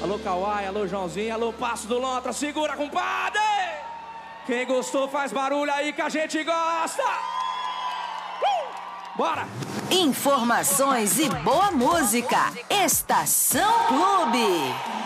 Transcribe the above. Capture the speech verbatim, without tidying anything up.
Alô, Kawai, alô, Joãozinho, alô, Passo do Lontra, segura, compadre! Quem gostou faz barulho aí que a gente gosta! Uh! Bora! Informações e boa música. Estação Clube.